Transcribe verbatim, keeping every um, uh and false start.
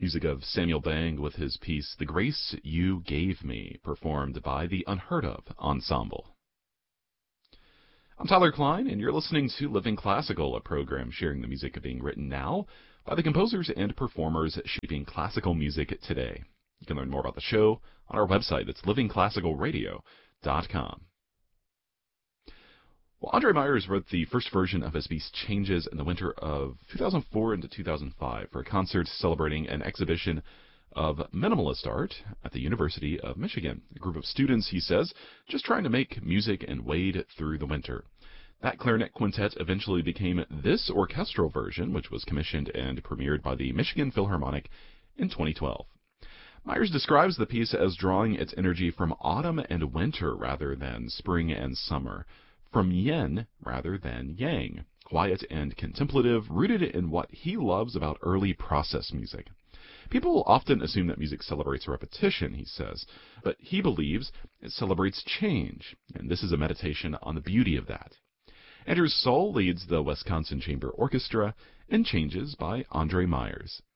Music of Samuel Bang with his piece The Grace You Gave Me, performed by the Unheard Of Ensemble. I'm Tyler Klein, and you're listening to Living Classical, a program sharing the music being written now by the composers and performers shaping classical music today. You can learn more about the show on our website. It's living classical radio dot com. Well, Andre Myers wrote the first version of his piece Changes in the winter of two thousand four into two thousand five for a concert celebrating an exhibition of minimalist art at the University of Michigan. A group of students, he says, just trying to make music and wade through the winter. That clarinet quintet eventually became this orchestral version, which was commissioned and premiered by the Michigan Philharmonic in twenty twelve. Myers describes the piece as drawing its energy from autumn and winter rather than spring and summer, from yin rather than yang, quiet and contemplative, rooted in what he loves about early process music. People often assume that music celebrates repetition, he says, but he believes it celebrates change, and this is a meditation on the beauty of that. Andrew Soll leads the Wisconsin Chamber Orchestra in Changes by Andre Myers.